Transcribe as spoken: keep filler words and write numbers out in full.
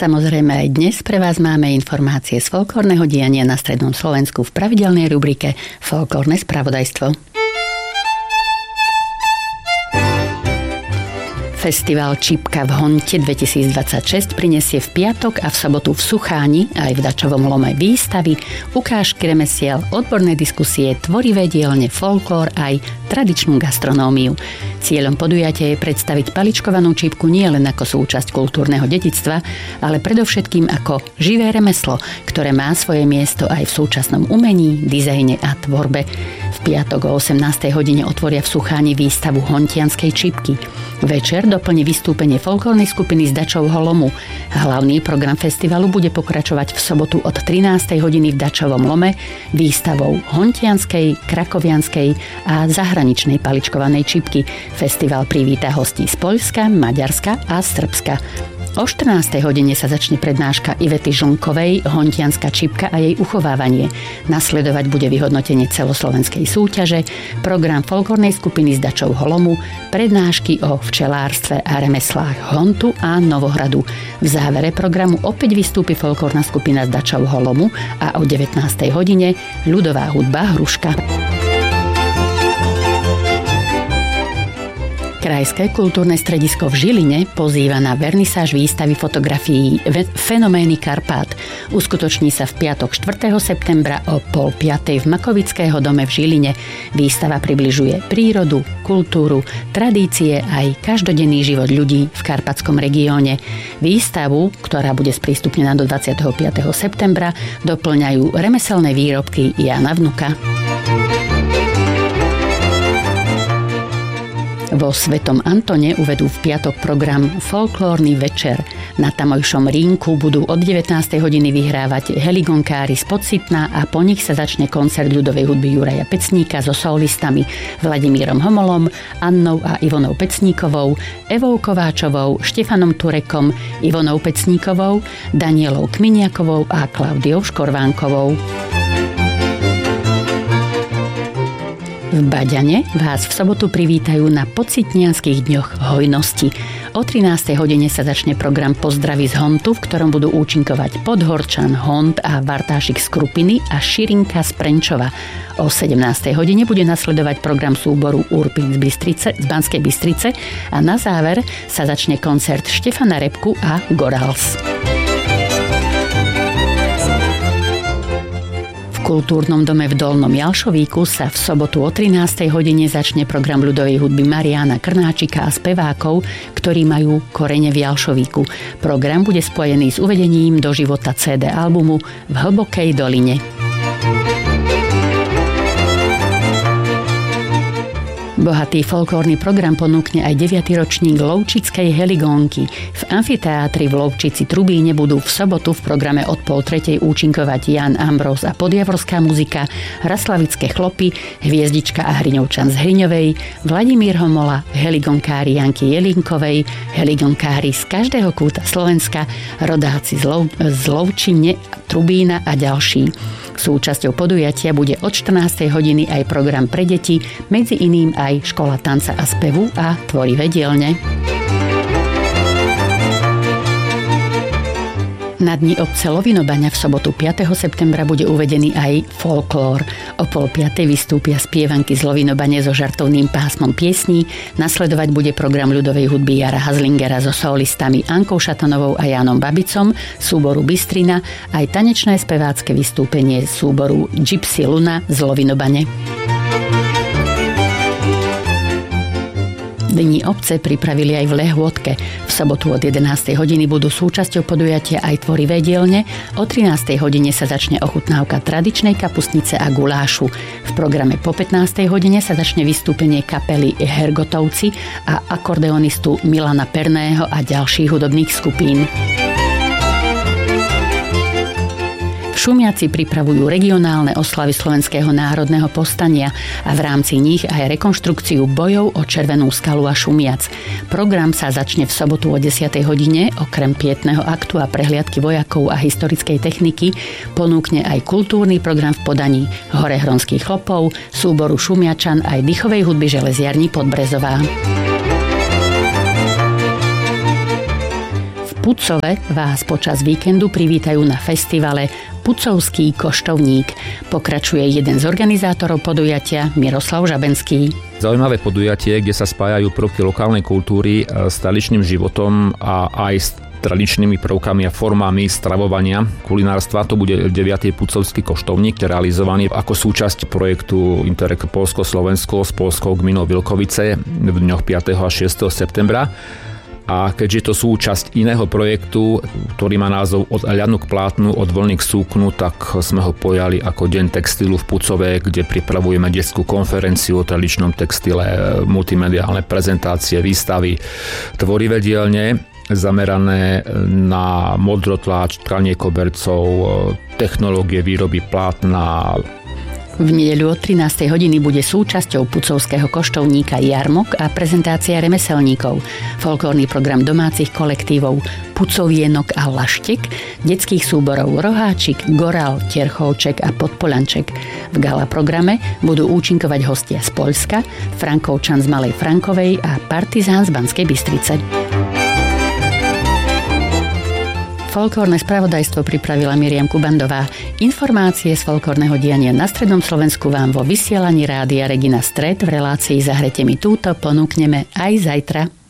samozrejme aj dnes pre vás máme informácie z folklórneho diania na strednom Slovensku v pravidelnej rubrike Folklórne spravodajstvo. Festival Čipka v Honte dvetisícdvadsaťšesť prinesie v piatok a v sobotu v Sucháni aj v Dačovom lome výstavy, ukážky remesiel, odborné diskusie, tvorivé dielne, folklór aj tradičnú gastronómiu. Cieľom podujatia je predstaviť paličkovanú čipku nie len ako súčasť kultúrneho dedičstva, ale predovšetkým ako živé remeslo, ktoré má svoje miesto aj v súčasnom umení, dizajne a tvorbe. V piatok o osemnástej hodine otvoria v Sucháni výstavu hontianskej čipky. Večer doplní vystúpenie folklórnej skupiny z Dačovho lomu. Hlavný program festivalu bude pokračovať v sobotu od trinástej hodiny v Dačovom lome výstavou hontianskej, krakovianskej a zahraničnej paličkovanej čipky. Festival privíta hostí z Poľska, Maďarska a Srbska. O štrnástej hodine sa začne prednáška Ivety Žlnkovej Hontianska čipka a jej uchovávanie. Nasledovať bude vyhodnotenie celoslovenskej súťaže, program folklórnej skupiny z Dačovho lomu, prednášky o včelárstve a remeslách Hontu a Novohradu. V závere programu opäť vystúpi folklórna skupina z Dačovho lomu a o devätnástej hodine ľudová hudba Hruška. Krajské kultúrne stredisko v Žiline pozýva na vernisáž výstavy fotografií Fenomény Karpát. Uskutoční sa v piatok štvrtého septembra o pol piatej v Makovického dome v Žiline. Výstava približuje prírodu, kultúru, tradície aj každodenný život ľudí v karpatskom regióne. Výstavu, ktorá bude sprístupnená do dvadsiateho piateho septembra, doplňajú remeselné výrobky Jána Vnuka. Vo Svetom Antone uvedú v piatok program Folklórny večer. Na tamojšom rínku budú od devätnástej hodiny vyhrávať heligonkári z Pocitna a po nich sa začne koncert ľudovej hudby Juraja Pecníka so solistami Vladimírom Homolom, Annou a Ivonou Pecníkovou, Evou Kováčovou, Štefanom Turekom, Ivonou Pecníkovou, Danielou Kminiakovou a Klaudiou Škorvánkovou. V Baďane vás v sobotu privítajú na Pocitnianskych dňoch hojnosti. O trinástej hodine sa začne program Pozdravy z Hontu, v ktorom budú účinkovať Podhorčan, Hont a Vartášik z Krupiny a Širinka z Prenčova. O sedemnástej hodine bude nasledovať program súboru Urpín z, Bystrice, z Banskej Bystrice a na záver sa začne koncert Štefana Repku a Gorals. V kultúrnom dome v Dolnom Jalšovíku sa v sobotu o trinástej hodine začne program ľudovej hudby Mariána Krnáčika a spevákov, ktorí majú korene v Jalšovíku. Program bude spojený s uvedením do života cé dé albumu V hlbokej doline. Bohatý folklórny program ponúkne aj deviaty ročník Lovčickej heligónky. V amfiteátri v Lovčici Trubíne budú v sobotu v programe od pol tretej účinkovať Jan Ambrós a podjavorská muzika, Raslavické chlopy, Hviezdička a Hriňovčan z Hriňovej, Vladimír Homola, heligonkári Janky Jelinkovej, heligonkári z každého kúta Slovenska, rodáci z, Lov, z Lovčine, Trubína a ďalší. Súčasťou podujatia bude od štrnástej hodiny aj program pre deti, medzi iným aj škola tanca a spevu a tvorivé dielne. Na dni obce Lovinobaňa v sobotu piateho septembra bude uvedený aj folklór. O pol piatej vystúpia spievanky z Lovinobane so žartovným pásmom piesní, nasledovať bude program ľudovej hudby Jara Hazlingera so solistami Ankou Šatanovou a Jánom Babicom, súboru Bystrina, aj tanečné spevácké vystúpenie súboru Gypsy Luna z Lovinobane. Dni obce pripravili aj v Lehôtke. V sobotu od jedenástej hodiny budú súčasťou podujatia aj tvorivé dielne. O trinástej hodine sa začne ochutnávka tradičnej kapustnice a gulášu. V programe po pätnástej hodine sa začne vystúpenie kapely Hergotovci a akordeonistu Milana Perného a ďalších hudobných skupín. Šumiaci pripravujú regionálne oslavy Slovenského národného povstania a v rámci nich aj rekonštrukciu bojov o Červenú skalu a Šumiac. Program sa začne v sobotu o desiatej hodine, okrem pietného aktu a prehliadky vojakov a historickej techniky, ponúkne aj kultúrny program v podaní Horehronských chlopov, súboru Šumiačan aj dýchovej hudby Železiarní Podbrezová. V Pucove vás počas víkendu privítajú na festivale Pucovský koštovník. Pokračuje jeden z organizátorov podujatia, Miroslav Žabenský. Zaujímavé podujatie, kde sa spájajú prvky lokálnej kultúry s tradičným životom a aj s tradičnými prvkami a formami stravovania, kulinárstva. To bude deviaty Pucovský koštovník, realizovaný ako súčasť projektu Interreg Polsko-Slovensko s Polskou gminou Vilkovice v dňoch piateho a šiesteho septembra. A keďže to súčasť iného projektu, ktorý má názov Od ľadu k plátnu, od vlny k súknu, tak sme ho pojali ako Deň textilu v Pucove, kde pripravujeme detskú konferenciu o tradičnom textile, multimediálne prezentácie, výstavy, tvorivé dielne zamerané na modrotláč, tkanie kobercov, technológie výroby plátna. V nedeľu od trinástej hodiny bude súčasťou pucovského koštovníka jarmok a prezentácia remeselníkov, folklórny program domácich kolektívov Pucovienok a Laštek, detských súborov Roháčik, Gorál, Terchovček a Podpolanček. V gala programe budú účinkovať hostia z Poľska, Frankovčan z Malej Frankovej a Partizán z Banskej Bystrice. Folklórne spravodajstvo pripravila Miriam Kubandová. Informácie z folklórneho diania na strednom Slovensku vám vo vysielaní rádia Regina Stred v relácii Zahrete mi túto ponúkneme aj zajtra.